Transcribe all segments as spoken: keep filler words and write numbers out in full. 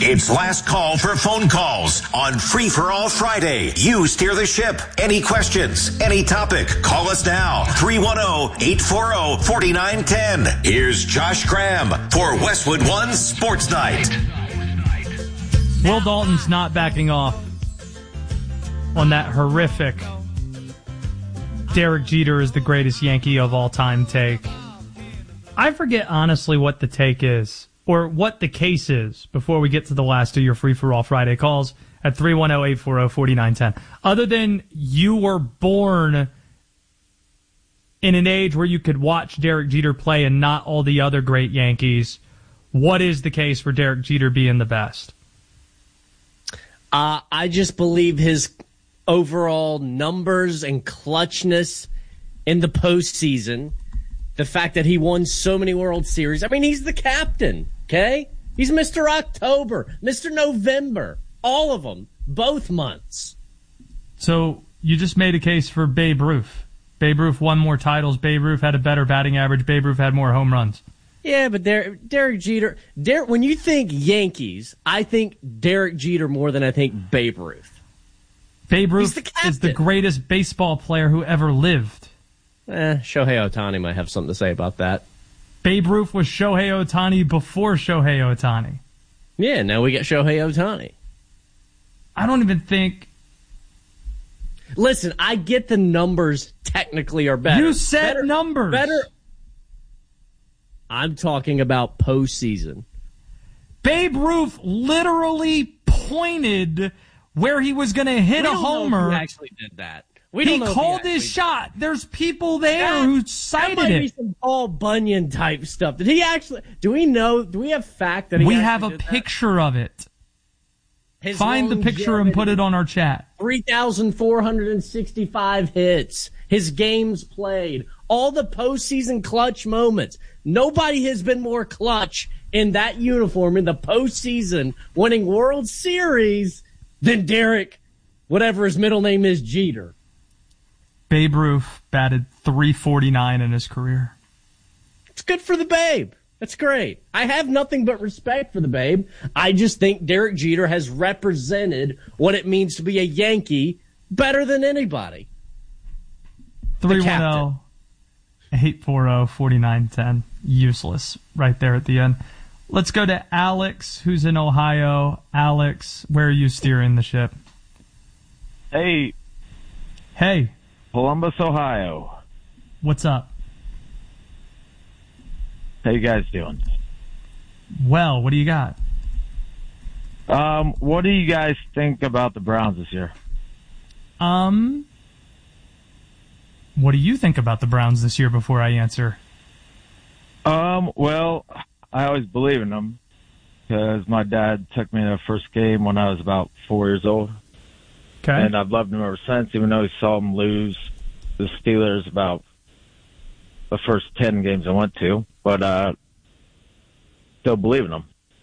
It's last call for phone calls on Free for All Friday. You steer the ship. Any questions, any topic, call us now. three one zero, eight four zero, four nine one zero. Here's Josh Graham for Westwood One Sports Night. Will Dalton's not backing off on that horrific Derek Jeter is the greatest Yankee of all time take. I forget honestly what the take is or what the case is before we get to the last of your free-for-all Friday calls at three one zero, eight four zero, four nine one zero. Other than you were born in an age where you could watch Derek Jeter play and not all the other great Yankees, what is the case for Derek Jeter being the best? Uh, I just believe his overall numbers and clutchness in the postseason. The fact that he won so many World Series. I mean, he's the captain, okay? He's Mister October, Mister November, all of them, both months. So you just made a case for Babe Ruth. Babe Ruth won more titles. Babe Ruth had a better batting average. Babe Ruth had more home runs. Yeah, but Derek, Derek Jeter, Derek, when you think Yankees, I think Derek Jeter more than I think Babe Ruth. Babe Ruth the is the greatest baseball player who ever lived. Eh, Shohei Ohtani might have something to say about that. Babe Ruth was Shohei Ohtani before Shohei Ohtani. Yeah, now we get Shohei Ohtani. I don't even think... Listen, I get the numbers technically are better. You said better, numbers. Better. I'm talking about postseason. Babe Ruth literally pointed where he was going to hit we a don't homer. Know if he actually did that. We don't he know called he his shot. There's people there that, who cited that might it. Be some Paul Bunyan type stuff. Did he actually? Do we know? Do we have fact that he? We actually have a did picture that? of it. His Find the picture and put it on our chat. three thousand four hundred sixty-five hits. His games played. All the postseason clutch moments. Nobody has been more clutch in that uniform in the postseason, winning World Series, than Derek, whatever his middle name is, Jeter. Babe Ruth batted three forty-nine in his career. It's good for the Babe. That's great. I have nothing but respect for the Babe. I just think Derek Jeter has represented what it means to be a Yankee better than anybody. three one zero, eight four zero, four nine one zero. Useless right there at the end. Let's go to Alex, who's in Ohio. Alex, where are you steering the ship? Hey. Hey. Columbus, Ohio. What's up? How you guys doing? Well, what do you got? Um, what do you guys think about the Browns this year? Um, what do you think about the Browns this year before I answer? Um, well, I always believe in them because my dad took me to the first game when I was about four years old. Okay. And I've loved them ever since, even though he saw them lose the Steelers about the first ten games I went to. But uh, still believe in them.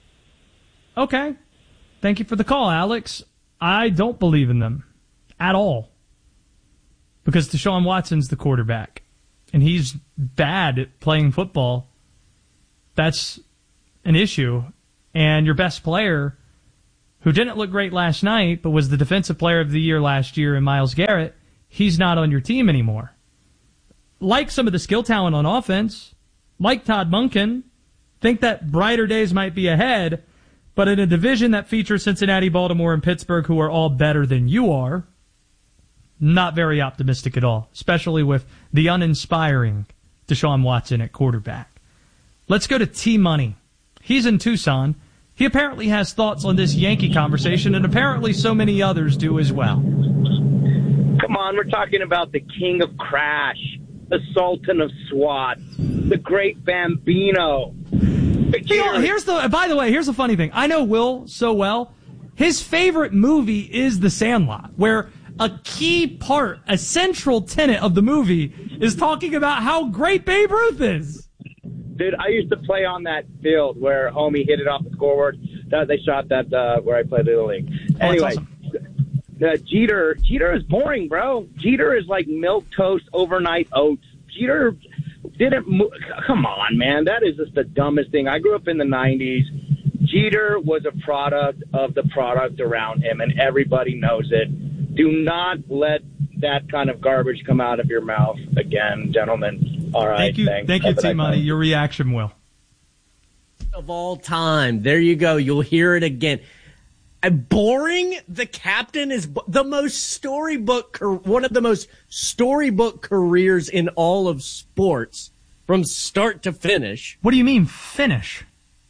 Okay. Thank you for the call, Alex. I don't believe in them at all because Deshaun Watson's the quarterback, and he's bad at playing football. That's an issue. And your best player, who didn't look great last night, but was the defensive player of the year last year in Myles Garrett, he's not on your team anymore. Like some of the skill talent on offense, like Todd Monken, think that brighter days might be ahead, but in a division that features Cincinnati, Baltimore, and Pittsburgh, who are all better than you are, not very optimistic at all, especially with the uninspiring Deshaun Watson at quarterback. Let's go to T-Money. He's in Tucson. He apparently has thoughts on this Yankee conversation, and apparently so many others do as well. Come on, we're talking about the king of crash, the sultan of SWAT, the great Bambino. You know, here's the. By the way, here's the funny thing. I know Will so well. His favorite movie is The Sandlot, where a key part, a central tenet of the movie is talking about how great Babe Ruth is. Dude, I used to play on that field where homie hit it off the scoreboard. That they shot that uh, where I played Little League. Oh, anyway, awesome. the Jeter, Jeter is boring, bro. Jeter is like milk toast, overnight oats. Jeter didn't move. Come on, man. That is just the dumbest thing. I grew up in the nineties. Jeter was a product of the product around him, and everybody knows it. Do not let that kind of garbage come out of your mouth again, gentlemen. All right. Thank you, thanks. thank you, T-Money. Your reaction, Will. Of all time. There you go. You'll hear it again. Uh, boring. The captain is b- the most storybook, one of the most storybook careers in all of sports from start to finish. What do you mean, finish?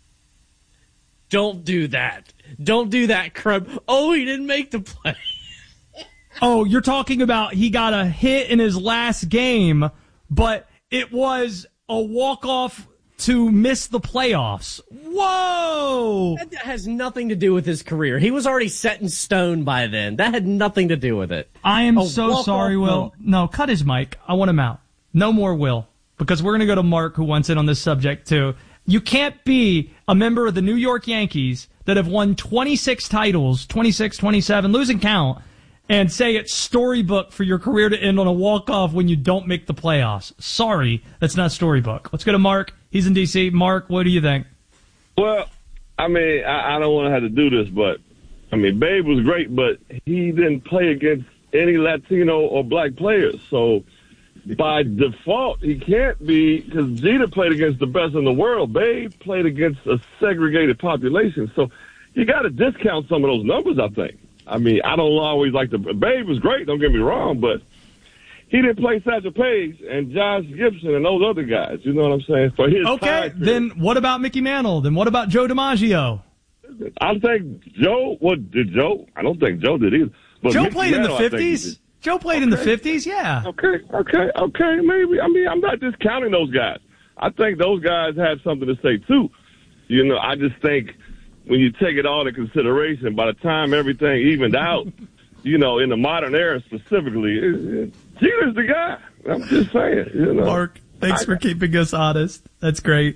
Don't do that. Don't do that, crap. Oh, he didn't make the play. Oh, you're talking about he got a hit in his last game, but it was a walk-off to miss the playoffs. Whoa! That has nothing to do with his career. He was already set in stone by then. That had nothing to do with it. I am a so sorry, Will. moment. No, cut his mic. I want him out. No more Will, because we're going to go to Mark, who wants in on this subject, too. You can't be a member of the New York Yankees that have won twenty-six titles, twenty-six, twenty-seven, losing count, and say it's storybook for your career to end on a walk-off when you don't make the playoffs. Sorry, that's not storybook. Let's go to Mark. He's in D C. Mark, what do you think? Well, I mean, I, I don't want to have to do this, but, I mean, Babe was great, but he didn't play against any Latino or black players. So, by default, he can't be, because Jeter played against the best in the world. Babe played against a segregated population. So, you got to discount some of those numbers, I think. I mean, I don't always like the Babe was great, don't get me wrong, but he didn't play Satchel Paige and Josh Gibson and those other guys. You know what I'm saying? For his Okay, then what about Mickey Mantle? Then what about Joe DiMaggio? I think Joe, what did Joe? I don't think Joe did either. But Joe Mickey played in the Mantle, I think he fifties. did. Joe played in the fifties, yeah. Okay, okay, okay, maybe. I mean, I'm not discounting those guys. I think those guys had something to say, too. You know, I just think when you take it all into consideration, by the time everything evened out, you know, in the modern era specifically, it, it, Jeter's the guy. I'm just saying, you know. Mark, thanks I, for keeping us honest. That's great.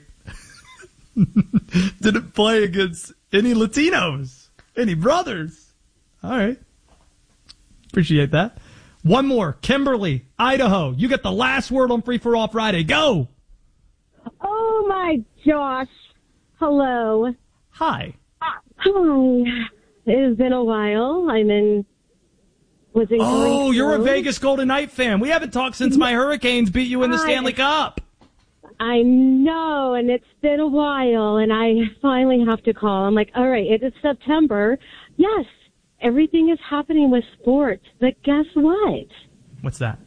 Didn't play against any Latinos, any brothers. All right. Appreciate that. One more. Kimberly, Idaho. You get the last word on Free for All Friday. Go. Oh, my Josh. Hello. Hi. Hi. It has been a while. I'm in. Was in Oh, you're a Greenfield. Vegas Golden Knight fan. We haven't talked since my Hurricanes beat you in the I- Stanley Cup. I know, and it's been a while, and I finally have to call. I'm like, all right, it is September. Yes, everything is happening with sports, but guess what? What's that?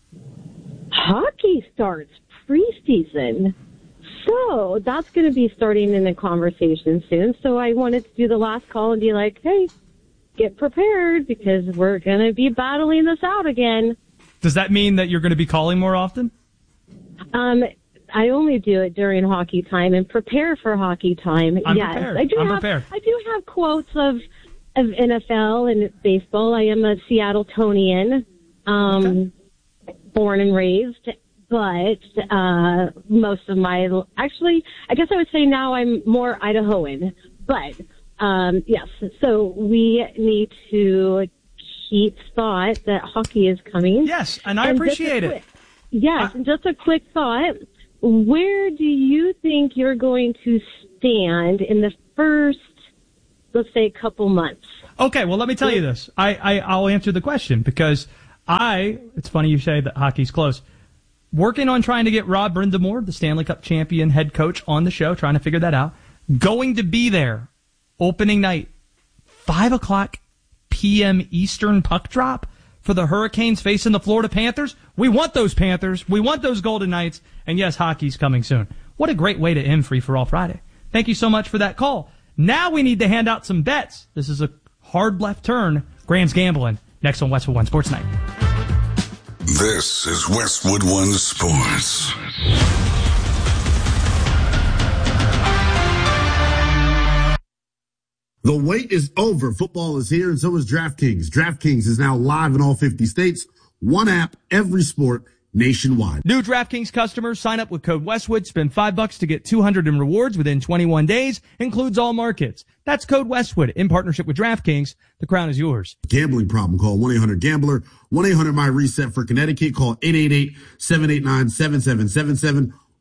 Hockey starts preseason. So that's going to be starting in the conversation soon. So I wanted to do the last call and be like, hey, get prepared because we're going to be battling this out again. Does that mean that you're going to be calling more often? Um, I only do it during hockey time and prepare for hockey time. I'm yes, prepared. I do I'm have. prepared. I do have quotes of of N F L and baseball. I am a Seattle Tonian, um, okay. born and raised. But uh, most of my, actually, I guess I would say now I'm more Idahoan. But um, yes, so we need to keep thought that hockey is coming. Yes, and I and appreciate quick, it. Yes, I, and just a quick thought. Where do you think you're going to stand in the first, let's say, couple months? Okay, well, let me tell you this. I, I, I'll answer the question because I, it's funny you say that hockey's close. Working on trying to get Rob Brindamore, the Stanley Cup champion head coach, on the show, trying to figure that out. Going to be there opening night, five o'clock p.m. Eastern puck drop for the Hurricanes facing the Florida Panthers. We want those Panthers. We want those Golden Knights. And yes, hockey's coming soon. What a great way to end Free for All Friday. Thank you so much for that call. Now we need to hand out some bets. This is a hard left turn. Grand's Gambling. Next on Westwood One Sports Night. This is Westwood One Sports. The wait is over. Football is here, and so is DraftKings. DraftKings is now live in all fifty states. One app, every sport, nationwide. New DraftKings customers sign up with code Westwood. Spend five bucks to get two hundred in rewards within twenty-one days. Includes all markets. That's code Westwood in partnership with DraftKings. The crown is yours. Gambling problem? Call one eight hundred gambler. one eight hundred my reset for Connecticut. Call eight eight eight, seven eight nine, seven seven seven seven.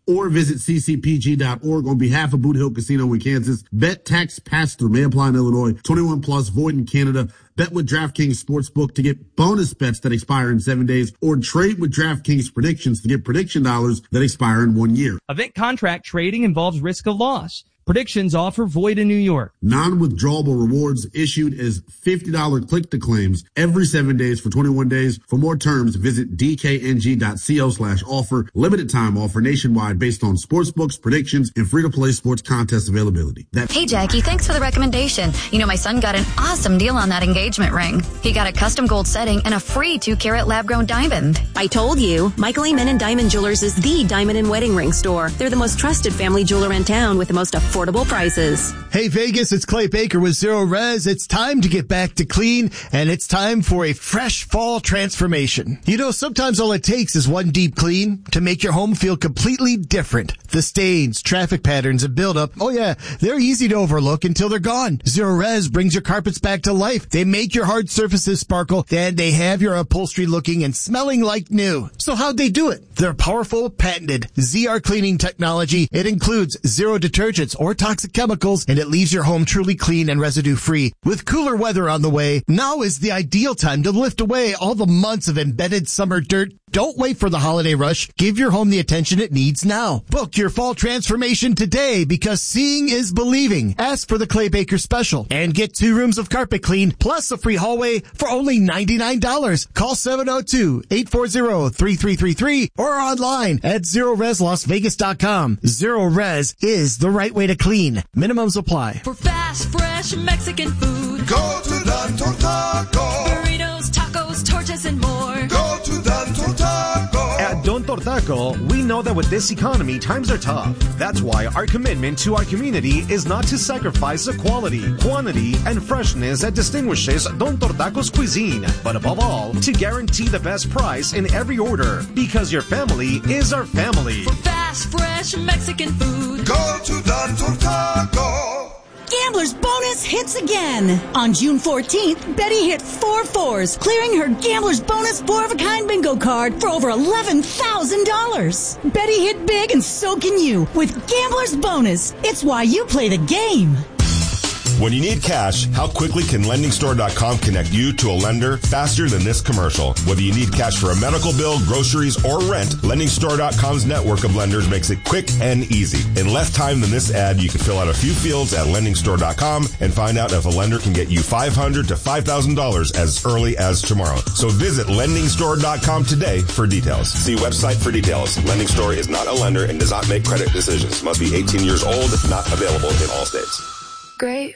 or visit c c p g dot org on behalf of Boot Hill Casino in Kansas. Bet tax pass-through may apply in Illinois. twenty-one plus, void in Canada. Bet with DraftKings Sportsbook to get bonus bets that expire in seven days, or trade with DraftKings Predictions to get prediction dollars that expire in one year. Event contract trading involves risk of loss. Predictions offer void in New York. Non-withdrawable rewards issued as fifty dollars click-to-claims every seven days for twenty-one days. For more terms, visit d k n g dot co slash offer. Limited time offer nationwide based on sportsbooks, predictions, and free-to-play sports contest availability. That- hey, Jackie, thanks for the recommendation. You know, my son got an awesome deal on that engagement ring. He got a custom gold setting and a free two-carat lab-grown diamond. I told you, Michael Amen and Diamond Jewelers is the diamond and wedding ring store. They're the most trusted family jeweler in town with the most affordable affordable prices. Hey Vegas, it's Clay Baker with Zero Res. It's time to get back to clean, and it's time for a fresh fall transformation. You know, sometimes all it takes is one deep clean to make your home feel completely different. The stains, traffic patterns, and buildup, oh yeah, they're easy to overlook until they're gone. Zero Res brings your carpets back to life. They make your hard surfaces sparkle, and they have your upholstery looking and smelling like new. So how'd they do it? Their powerful, patented Z R cleaning technology. It includes zero detergents or toxic chemicals, and it leaves your home truly clean and residue-free. With cooler weather on the way, now is the ideal time to lift away all the months of embedded summer dirt. Don't wait for the holiday rush. Give your home the attention it needs now. Book your fall transformation today, because seeing is believing. Ask for the Clay Baker special and get two rooms of carpet clean plus a free hallway for only ninety-nine dollars. Call seven oh two, eight four zero, three three three three or online at zero res las vegas dot com. Zero Res is the right way to clean. Minimums apply. For fast, fresh Mexican food, go to Don Tortaco. Burritos, tacos, tortas, and more. Go to Don Tortaco. At Don Tortaco, we know that with this economy, times are tough. That's why our commitment to our community is not to sacrifice the quality, quantity, and freshness that distinguishes Don Tortaco's cuisine, but above all, to guarantee the best price in every order, because your family is our family. For fast, fresh Mexican food, go to Don Tortaco. Gambler's Bonus hits again. On June fourteenth, Betty hit four fours, clearing her Gambler's Bonus four-of-a-kind bingo card for over eleven thousand dollars. Betty hit big, and so can you with Gambler's Bonus. It's why you play the game. When you need cash, how quickly can lending store dot com connect you to a lender faster than this commercial? Whether you need cash for a medical bill, groceries, or rent, lending store dot com's network of lenders makes it quick and easy. In less time than this ad, you can fill out a few fields at lending store dot com and find out if a lender can get you five hundred dollars to five thousand dollars as early as tomorrow. So visit lending store dot com today for details. See website for details. Lending Store is not a lender and does not make credit decisions. Must be eighteen years old. Not available in all states. Great.